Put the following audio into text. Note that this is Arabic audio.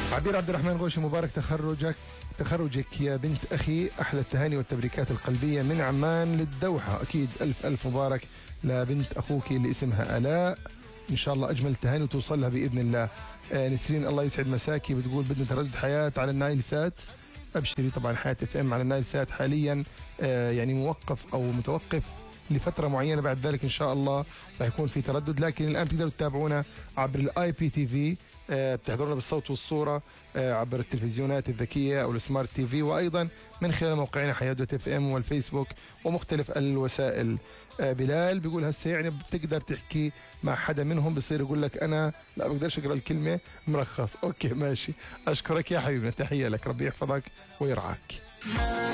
عبير عبد الرحمن غوشي، مبارك تخرجك يا بنت أخي، أحلى التهاني والتبريكات القلبية من عمان للدوحة. أكيد ألف ألف مبارك لبنت أخوك اللي اسمها آلاء، إن شاء الله أجمل تهاني وتوصل لها بإذن الله. نسرين الله يسعد مساكي بتقول بدنا تردد حياة على النايل سات. أبشري، طبعا حياة اف ام على النايل سات حاليا يعني موقف أو متوقف لفترة معينة، بعد ذلك إن شاء الله راح يكون في تردد، لكن الآن تقدروا تتابعونا عبر الاي بي تي في، بتحضرونا بالصوت والصورة عبر التلفزيونات الذكية أو السمارت تي في، وأيضا من خلال موقعنا حياة دوت اف ام والفيسبوك ومختلف الوسائل. بلال بيقول هسه يعني بتقدر تحكي مع حدا منهم، بصير يقول لك أنا لا بقدرش أقرأ الكلمة مرخص. أوكي ماشي، أشكرك يا حبيبنا، تحية لك، ربي يحفظك ويرعاك.